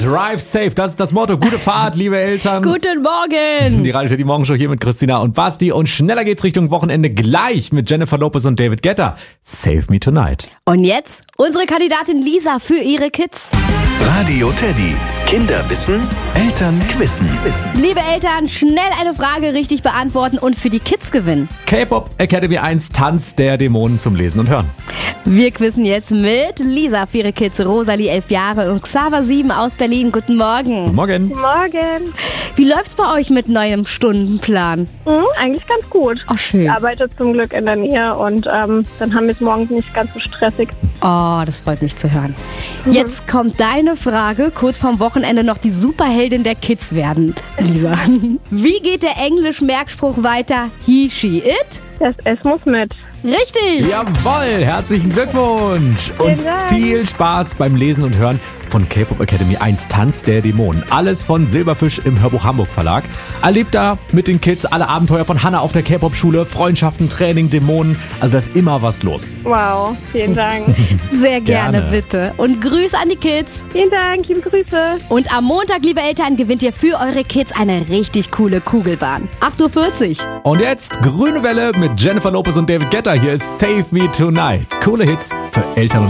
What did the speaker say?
Drive safe, das ist das Motto. Gute Fahrt, liebe Eltern. Guten Morgen. Die Radio Teddy Morgenshow hier mit Christina und Basti. Und schneller geht's Richtung Wochenende gleich mit Jennifer Lopez und David Guetta. Save Me Tonight. Und jetzt unsere Kandidatin Lisa für ihre Kids. Radio Teddy. Kinder wissen, Eltern quissen. Liebe Eltern, schnell eine Frage richtig beantworten und für die Kids gewinnen. K-Pop Academy 1 Tanz der Dämonen zum Lesen und Hören. Wir quizzen jetzt mit Lisa für ihre Kids, Rosalie 11 Jahre und Xaver 7 aus Berlin. Guten Morgen. Guten Morgen. Morgen. Wie läuft's bei euch mit neuem Stundenplan? Eigentlich ganz gut. Oh, schön. Ich arbeite zum Glück in der Nähe und dann haben wir es morgens nicht ganz so stressig. Oh, das freut mich zu hören. Jetzt kommt deine Frage, kurz vorm Wochenende noch die Superheldin der Kids werden, Lisa. Wie geht der Englisch-Merkspruch weiter? He, she, it? Das S muss mit. Richtig! Jawohl, herzlichen Glückwunsch. Und Vielen Dank. viel Spaß beim Lesen und Hören von K-Pop Academy 1 Tanz der Dämonen. Alles von Silberfisch im Hörbuch Hamburg Verlag. Erlebt da mit den Kids alle Abenteuer von Hannah auf der K-Pop-Schule, Freundschaften, Training, Dämonen. Also da ist immer was los. Wow, vielen Dank. Sehr gerne, Gerne. bitte. Und Grüße an die Kids. Vielen Dank, liebe Grüße. Und am Montag, liebe Eltern, gewinnt ihr für eure Kids eine richtig coole Kugelbahn. 8:40 Uhr. Und jetzt Grüne Welle mit Jennifer Lopez und David Guetta. Hier ist Save Me Tonight. Coole Hits für Eltern und